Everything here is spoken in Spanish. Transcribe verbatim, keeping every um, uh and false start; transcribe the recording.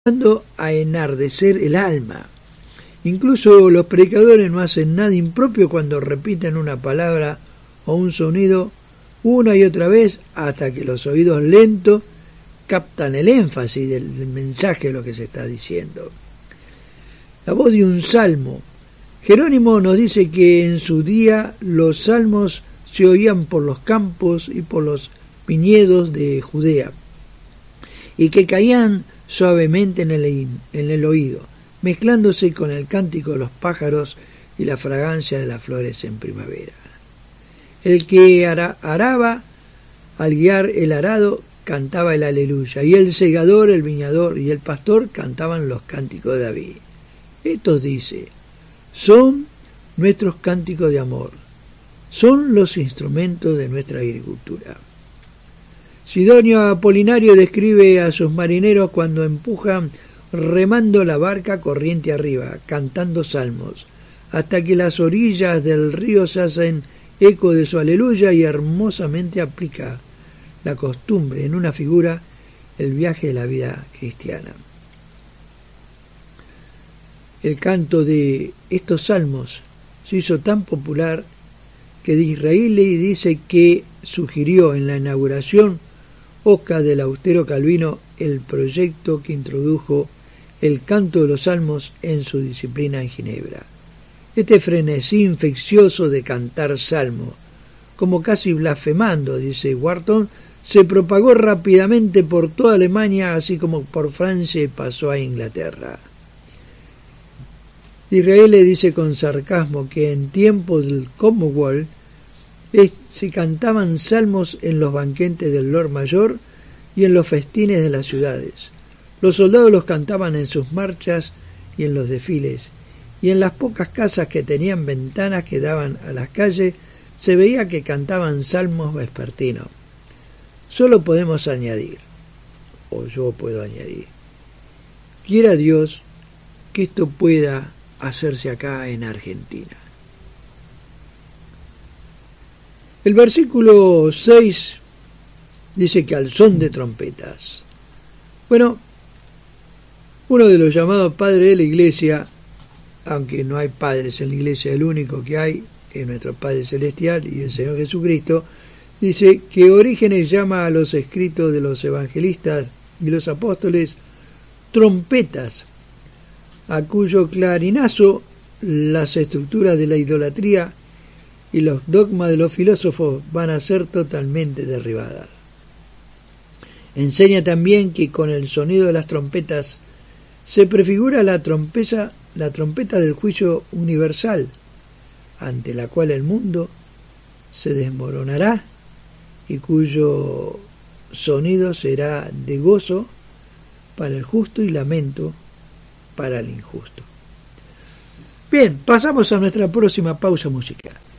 a enardecer el alma. Incluso los predicadores no hacen nada impropio cuando repiten una palabra o un sonido una y otra vez hasta que los oídos lentos captan el énfasis del, del mensaje de lo que se está diciendo. La voz de un salmo. Jerónimo nos dice que en su día los salmos se oían por los campos y por los viñedos de Judea y que caían suavemente en el, en el oído, mezclándose con el cántico de los pájaros y la fragancia de las flores en primavera. El que ara, araba al guiar el arado cantaba el aleluya, y el segador, el viñador y el pastor cantaban los cánticos de David. Estos dice, son nuestros cánticos de amor, son los instrumentos de nuestra agricultura. Sidonio Apolinario describe a sus marineros cuando empujan remando la barca corriente arriba, cantando salmos, hasta que las orillas del río se hacen eco de su aleluya, y hermosamente aplica la costumbre en una figura el viaje de la vida cristiana. El canto de estos salmos se hizo tan popular que Disraeli dice que sugirió en la inauguración Oscar del Austero Calvino el proyecto que introdujo el canto de los salmos en su disciplina en Ginebra. Este frenesí infeccioso de cantar salmos, como casi blasfemando, dice Wharton, se propagó rápidamente por toda Alemania, así como por Francia, y pasó a Inglaterra. Israel le dice con sarcasmo que en tiempos del Commonwealth se cantaban salmos en los banquetes del Lord Mayor y en los festines de las ciudades. Los soldados los cantaban en sus marchas y en los desfiles, y en las pocas casas que tenían ventanas que daban a las calles se veía que cantaban salmos vespertinos. Solo podemos añadir, o yo puedo añadir, quiera Dios que esto pueda hacerse acá en Argentina. El versículo seis dice que al son de trompetas. Bueno, uno de los llamados padres de la iglesia, aunque no hay padres en la iglesia, el único que hay es nuestro Padre Celestial y el Señor Jesucristo, dice que Orígenes llama a los escritos de los evangelistas y los apóstoles trompetas, a cuyo clarinazo las estructuras de la idolatría y los dogmas de los filósofos van a ser totalmente derribadas. Enseña también que con el sonido de las trompetas se prefigura la trompeta, la trompeta del juicio universal, ante la cual el mundo se desmoronará y cuyo sonido será de gozo para el justo y lamento para el injusto. Bien, pasamos a nuestra próxima pausa musical.